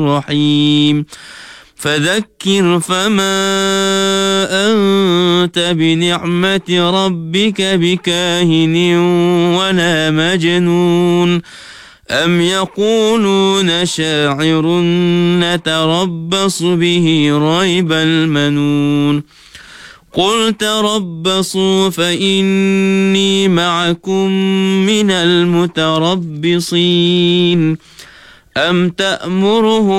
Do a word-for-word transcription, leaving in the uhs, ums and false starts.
الرحيم فذكر فما أنت بنعمة ربك بكاهن ولا مجنون أم يقولون شاعر نتربص به ريب المنون قل تربصوا فإني معكم من المتربصين أم تأمرهم